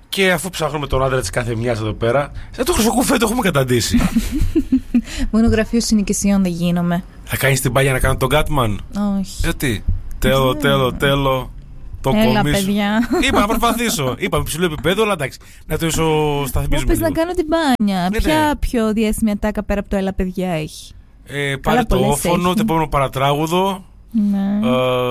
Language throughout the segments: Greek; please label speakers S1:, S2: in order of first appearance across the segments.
S1: Και αφού ψάχνουμε τον άντρα της κάθε μιας εδώ πέρα, το χρυσοκουφέ το έχουμε καταντήσει.
S2: Μόνο γραφείο συνοικισιών δεν γίνομαι.
S1: Θα κάνεις την πάγια να κάνω τον Κάτμαν?
S2: Όχι.
S1: Γιατί? Τέλο. Το
S2: έλα,
S1: κομίσω.
S2: παιδιά.
S1: Είπα να προσπαθήσω. Είπα υψηλό επίπεδο, αλλά εντάξει. Να το ισοσταθμίζουμε.
S2: Πες να κάνω την μπάνια.
S1: Ναι,
S2: Ποια
S1: ναι.
S2: πιο διάσημη ατάκα πέρα από το έλα, παιδιά έχει?
S1: Πάρε το
S2: πολλές
S1: όφωνο,
S2: έχει.
S1: το επόμενο παρατράγουδο.
S2: Ναι.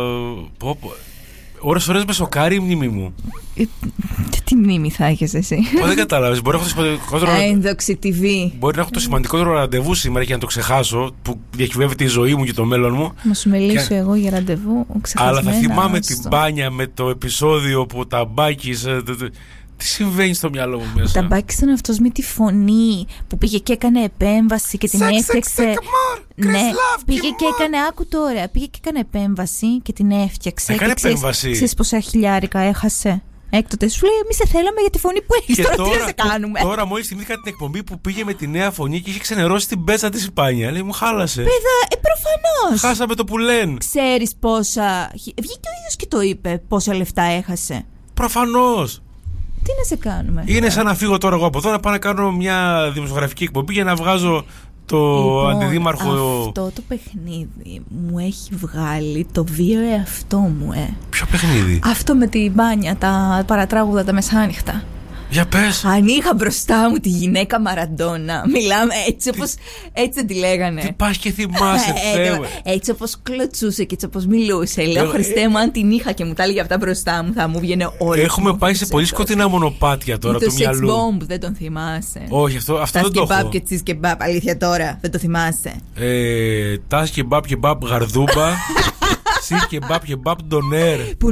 S1: Ώρες με σοκάρει η μνήμη μου.
S2: Τι μνήμη θα έχεις εσύ?
S1: Δεν κατάλαβες. Μπορεί να έχω το σημαντικότερο.
S2: Ένδοξη TV.
S1: Μπορεί να έχω το σημαντικότερο ραντεβού σήμερα και να το ξεχάσω, που διακυβεύεται η ζωή μου και το μέλλον μου.
S2: Να σου μιλήσω εγώ για ραντεβού.
S1: Αλλά θα θυμάμαι την μπάνια με το επεισόδιο που τα μπάκης. Τι συμβαίνει στο μυαλό μου μέσα?
S2: Τα μπάκης ήταν αυτός με τη φωνή που πήγε και έκανε επέμβαση και την έφτιαξε. Ναι, πήγε και έκανε, άκου τώρα, πήγε και έκανε επέμβαση και την έφτιαξε.
S1: Έκανε επέμβαση.
S2: Ξέρεις πόσα χιλιάρικα έχασε? Έκτοτε σου λέει, εμείς σε θέλαμε για τη φωνή που έχεις. Τώρα τι να σε κάνουμε?
S1: Τώρα μόλις θυμήθηκα την εκπομπή που πήγε με τη νέα φωνή και είχε ξενερώσει την πέτσα της η Πάνια. Λέει, μου χάλασε.
S2: Παιδά, προφανώς.
S1: Χάσαμε το που λένε.
S2: Ξέρεις πόσα. Βγήκε ο ίδιος και το είπε πόσα λεφτά έχασε.
S1: Προφανώς.
S2: Τι να σε κάνουμε?
S1: Είναι σαν να φύγω τώρα εγώ από εδώ να πάω να κάνω μια δημοσιογραφική εκπομπή για να βγάζω το αντιδήμαρχο.
S2: Αυτό το παιχνίδι μου έχει βγάλει το βίο εαυτό μου,
S1: Ποιο παιχνίδι?
S2: Αυτό με τη μπάνια, τα παρατράγουδα τα μεσάνυχτα.
S1: Για πες.
S2: Αν είχα μπροστά μου τη γυναίκα Μαραντόνα, μιλάμε έτσι όπως έτσι τη λέγανε.
S1: Τι πας και θυμάσαι, Θεέ.
S2: Έτσι όπως κλωτσούσε και έτσι όπως μιλούσε. Λέω, Χριστέ μου, αν την είχα και μου τα έλεγε αυτά μπροστά μου, θα μου βγαινε όλο.
S1: Έχουμε πάει σε πολύ σκοτεινά μονοπάτια τώρα του μυαλού.
S2: Το sex bomb, δεν τον θυμάσαι?
S1: Όχι, αυτό δεν το έχω.
S2: Τα σκεμπάπ και τσις κεμπάπ, αλήθεια τώρα, δεν το θυμάσαι?
S1: Τα σκεμπάπ και μπάπ γαρδούμπα. Σις και μπάπ ντονέρ.
S2: Που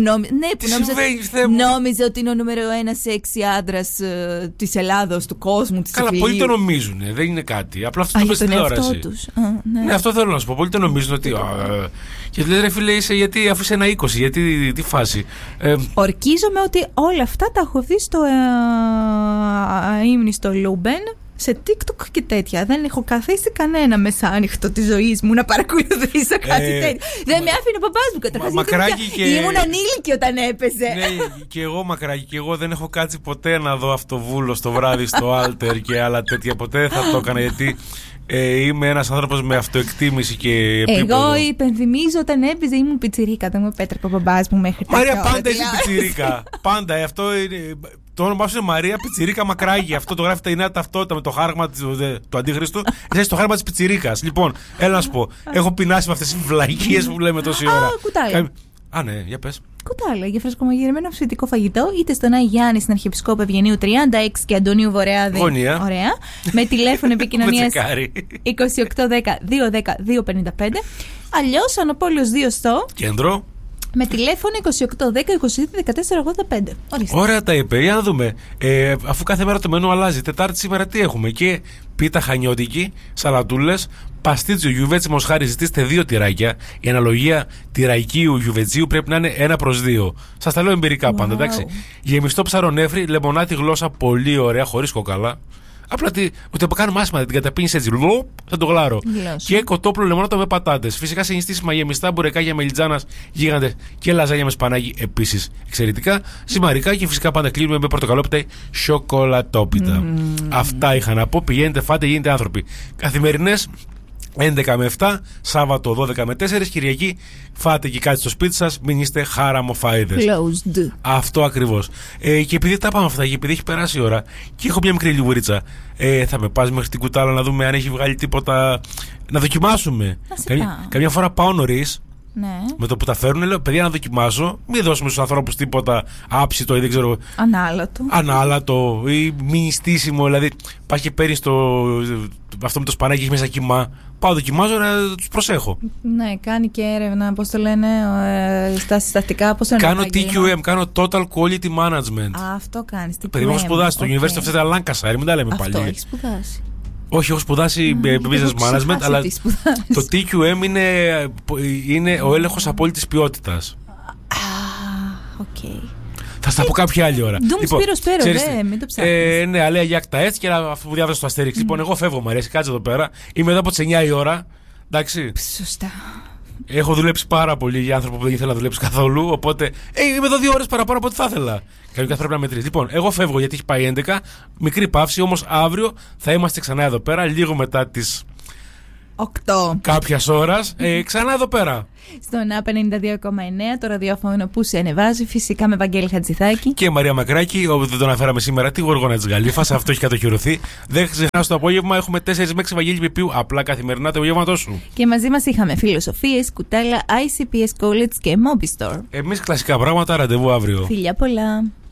S2: νόμιζε ότι είναι ο νούμερο 1 σεξι άντρας της Ελλάδος, του κόσμου, της
S1: Καλά, πολλοί το νομίζουν, δεν είναι κάτι. Απλά αυτό το πες στην τηλεόραση. Ναι, αυτό θέλω να σου πω. Πολλοί το νομίζουν ότι. Και του λέει, ρε φίλε, είσαι γιατί, αφού είσαι ένα 20, γιατί, τι φάση.
S2: Ορκίζομαι ότι όλα αυτά τα έχω δει στο ύμνη στο Λούμπεν, σε TikTok και τέτοια. Δεν έχω καθίσει κανένα μεσάνυχτο τη ζωή μου να παρακολουθήσω κάτι τέτοιο. Δεν με άφηνε ο παπάς μου καταρχάς. Ήμουν ανήλικη όταν έπαιζε.
S1: Ναι, και εγώ μακράκι. Και εγώ δεν έχω κάτσει ποτέ να δω αυτοβούλο το βράδυ στο Alter και άλλα τέτοια. Ποτέ δεν θα το έκανα, γιατί είμαι ένας άνθρωπος με αυτοεκτίμηση και επίπεδο.
S2: Εγώ υπενθυμίζω όταν έπαιζε, ήμουν πιτσιρίκα. Δεν μου επέτρεπε ο παπάς μου μέχρι τώρα.
S1: Μαρία, πάντα είσαι πιτσιρίκα. Πάντα. Αυτό είναι. Το όνομά σου είναι Μαρία Πιτσιρίκα Μακράγη. Αυτό το γράφει η νέα ταυτότητα με το χάραγμα του Αντίχριστου. Εσύ το χάραγμα της Πιτσιρίκας. Λοιπόν, έλα να σου πω. Έχω πεινάσει με αυτές τις βλαϊκίες που λέμε τόση ώρα.
S2: Κουτάλα.
S1: Ναι, για πες.
S2: Κουτάλα για φρεσκομαγειρεμένο ψητικό φαγητό, είτε στον Άι Γιάννη στην Αρχιεπισκόπου Ευγενίου 36 και Αντωνίου Βορειάδη.
S1: Γωνία.
S2: Ωραία. Με τηλέφωνο επικοινωνίας 2810 210 255. Αλλιώς Ανοπόλεως 2 στο
S1: κέντρο.
S2: Με τηλέφωνο 2810 22 14 85.
S1: Ωραία τα είπε. Για να δούμε. Αφού κάθε μέρα το μενού αλλάζει. Τετάρτη σήμερα τι έχουμε? Και πίτα χανιώτικη, σαλατούλες, παστίτσιο γιουβέτσι μοσχάρι. Ζητήστε 2 τυράκια. Η αναλογία τυραϊκίου γιουβετσίου πρέπει να είναι 1/2. Σας τα λέω εμπειρικά πάντα, εντάξει. Γεμιστό ψαρονέφρι, λεμονάτι γλώσσα πολύ ωραία, χωρίς κοκαλά. Απλά ούτε κάνουμε άσχημα, την καταπίνεις έτσι. Θα το γλάρω. Και κοτόπουλο λεμονάτο με πατάτες. Φυσικά συνιστήσιμα γεμιστά μπουρεκάκια μελιτζάνας γίγαντες και λαζάνια με σπανάκι επίσης εξαιρετικά. Ζυμαρικά και φυσικά πάντα κλείνουμε με πορτοκαλόπιτα σοκολατόπιτα. Αυτά είχα να πω. Πηγαίνετε, φάτε, γίνετε άνθρωποι. Καθημερινές 11 με 7, Σάββατο 12 με 4, Κυριακή φάτε και κάτι στο σπίτι σας, μην είστε χάραμοφάιδες.
S2: Closed.
S1: Αυτό ακριβώς. Και επειδή τα πάμε αυτά και επειδή έχει περάσει η ώρα και έχω μια μικρή λιγουρίτσα, θα με πας μέχρι την Κουτάλα να δούμε αν έχει βγάλει τίποτα, να δοκιμάσουμε. Καμιά φορά πάω νωρίς.
S2: Ναι.
S1: Με το που τα φέρουν, λέω: παιδιά, να δοκιμάσω. Μην δώσουμε στους ανθρώπους τίποτα άψητο ή δεν ξέρω. Ανάλατο ή μη στήσιμο. Δηλαδή, πας και παίρνεις αυτό με το σπανάκι, έχει μέσα κοιμά. Πάω, δοκιμάζω, να τους προσέχω.
S2: Ναι, κάνει και έρευνα, πώς το λένε, στα συστατικά. Πώς το
S1: κάνω TQM, κάνω Total Quality Management.
S2: Αυτό κάνεις.
S1: Παιδί μου, έχω σπουδάσει στο University of Lancaster, μην τα λέμε πάλι.
S2: Αυτό έχει σπουδάσει.
S1: Όχι, έχω σπουδάσει business management, αλλά το TQM είναι ο έλεγχος απόλυτης ποιότητας.
S2: Οκ.
S1: Θα στα πω κάποια άλλη ώρα.
S2: Σπύρο, μην το ψάχνεις.
S1: Ναι, αλέα γιάκτα έτσι και αφού διάβασα το Αστέριξ. Λοιπόν, εγώ φεύγω, Μαρία, κάτσε εδώ πέρα. Είμαι εδώ από τις 9 η ώρα. Εντάξει.
S2: Σωστά.
S1: Έχω δουλέψει πάρα πολύ για άνθρωπο που δεν ήθελα να δουλέψει καθόλου. Οπότε είμαι εδώ 2 ώρες παραπάνω από ό,τι θα ήθελα. Κανονικά πρέπει να μετρήσει. Λοιπόν, εγώ φεύγω γιατί έχει πάει 11. Μικρή παύση, όμως αύριο θα είμαστε ξανά εδώ πέρα, λίγο μετά τις
S2: 8
S1: κάποιας ώρας. Ξανά εδώ πέρα.
S2: Στον ΑΠ 92,9, το ραδιόφωνο που σε ανεβάζει, φυσικά με Βαγγέλη Χατζηθάκη.
S1: Και Μαρία Μακράκη, όπου δεν τον αναφέραμε σήμερα, τη γοργόνα της Γαλήφας. Αυτό έχει κατοχυρωθεί. Δεν ξεχνάς το απόγευμα, έχουμε 4 με 6 Βαγγέλη Πεπίου, απλά καθημερινά το απόγευματό σου.
S2: Και μαζί μας είχαμε φιλοσοφίες, κουτάλα, ICPS College και Mobistore.
S1: Εμείς κλασικά πράγματα, ραντεβού αύριο.
S2: Φιλιά πολλά.